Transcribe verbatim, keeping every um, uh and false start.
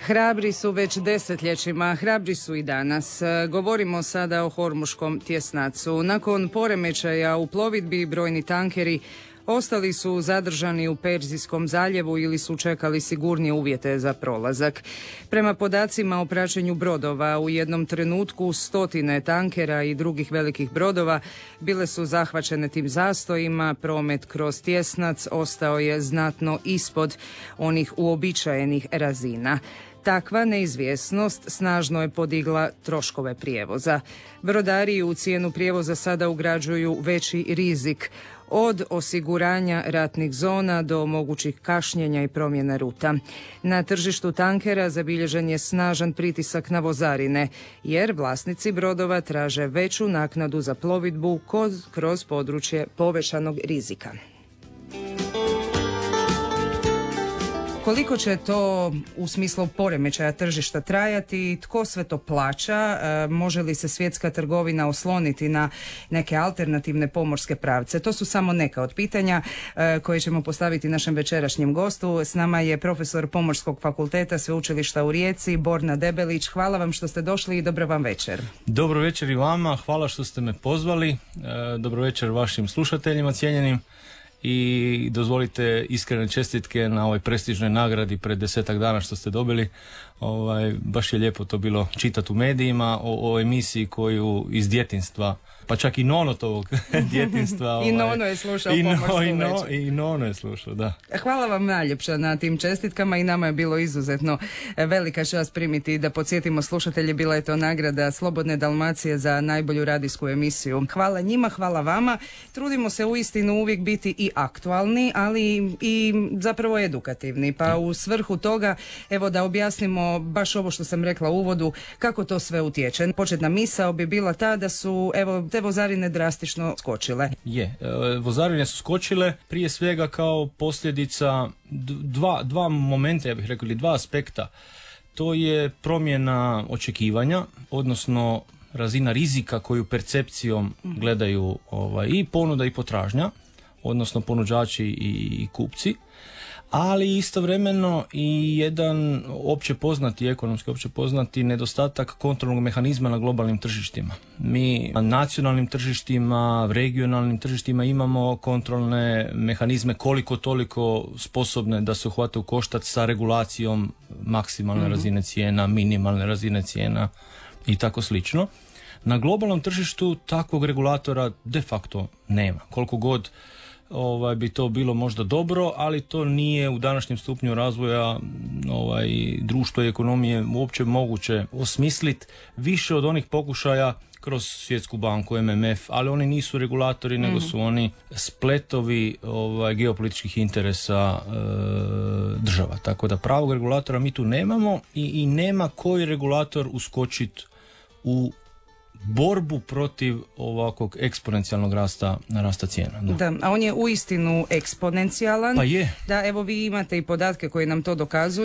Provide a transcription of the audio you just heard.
Hrabri su već desetljećima, hrabri su i danas. Govorimo sada o hormuškom tjesnacu. Nakon poremećaja u plovidbi brojni tankeri ostali su zadržani u Perzijskom zaljevu ili su čekali sigurnije uvjete za prolazak. Prema podacima o praćenju brodova, u jednom trenutku stotine tankera i drugih velikih brodova bile su zahvaćene tim zastojima. Promet kroz tjesnac ostao je znatno ispod onih uobičajenih razina. Takva neizvjesnost snažno je podigla troškove prijevoza. Brodari u cijenu prijevoza sada ugrađuju veći rizik, od osiguranja ratnih zona do mogućih kašnjenja i promjena ruta. Na tržištu tankera zabilježen je snažan pritisak na vozarine, jer vlasnici brodova traže veću naknadu za plovidbu kroz područje povećanog rizika. Koliko će to u smislu poremećaja tržišta trajati, tko sve to plaća, e, može li se svjetska trgovina osloniti na neke alternativne pomorske pravce? To su samo neka od pitanja e, koje ćemo postaviti našem večerašnjem gostu. S nama je profesor Pomorskog fakulteta Sveučilišta u Rijeci, Borna Debelić. Hvala vam što ste došli i dobro vam večer. Dobro večer i vama, hvala što ste me pozvali. E, dobro večer vašim slušateljima cijenjenim. I dozvolite iskrene čestitke na ovoj prestižnoj nagradi pred desetak dana što ste dobili. Ovaj, baš je lijepo to bilo čitati u medijima o, o emisiji koju iz djetinjstva, pa čak i Nonotovog djetinjstva. Ovaj, I Nono je slušao i Pomorsku no, i no, večer. I Nono je slušao, da. Hvala vam najljepša na tim čestitkama i nama je bilo izuzetno velika čast primiti. Da podsjetimo slušatelje, bila je to nagrada Slobodne Dalmacije za najbolju radijsku emisiju. Hvala njima, hvala vama. Trudimo se uistinu uvijek biti i aktualni, ali i zapravo edukativni. Pa u svrhu toga, evo da objasnimo baš ovo što sam rekla u uvodu, kako to sve utječe. Početna misao bi bila ta da su, evo, te vozarine drastično skočile. Je, vozarine su skočile prije svega kao posljedica dva, dva momenta, ja bih rekao, ili dva aspekta. To je promjena očekivanja, odnosno razina rizika koju percepcijom gledaju ovaj, i ponuda i potražnja, odnosno ponuđači i, i kupci, ali istovremeno i jedan opće poznati, ekonomski opće poznati nedostatak kontrolnog mehanizma na globalnim tržištima. Mi na nacionalnim tržištima, regionalnim tržištima imamo kontrolne mehanizme koliko toliko sposobne da se uhvate u koštac sa regulacijom maksimalne mm-hmm. razine cijena, minimalne razine cijena i tako slično. Na globalnom tržištu takvog regulatora de facto nema. Koliko god Ovaj, bi to bilo možda dobro, ali to nije u današnjem stupnju razvoja ovaj, društva i ekonomije uopće moguće osmisliti više od onih pokušaja kroz Svjetsku banku, M M F, ali oni nisu regulatori, nego mm-hmm. su oni spletovi ovaj, geopolitičkih interesa e, država. Tako da pravog regulatora mi tu nemamo i, i nema koji regulator uskočiti u borbu protiv ovakvog eksponencijalnog rasta, rasta cijena. Da. Da, a on je uistinu eksponencijalan. Pa je. Da, evo vi imate i podatke koji nam to dokazuju.